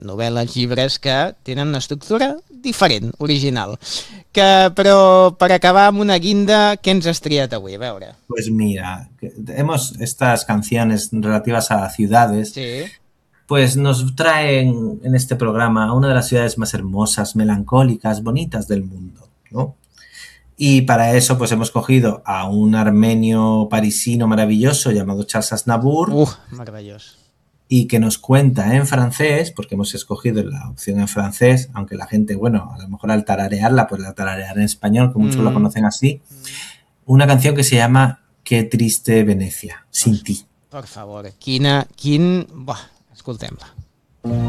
novel·les, llibres que tenen una estructura diferent, original. Però per acabar amb una guinda, què ens has triat avui? A veure. Pues mira, estas canciones relativas a ciudades, Sí. pues nos traen en este programa a una de las ciudades más hermosas, melancólicas, bonitas del mundo, ¿no? Y para eso pues hemos cogido a un armenio parisino maravilloso llamado Charles Aznavour Meravellós. y que nos cuenta en francés, porque hemos escogido la opción en francés, aunque la gente, bueno, a lo mejor al tararearla, pues la tarareará en español, que muchos la conocen así, una canción que se llama Qué triste Venecia, sin ti. Per favor, escoltem-la.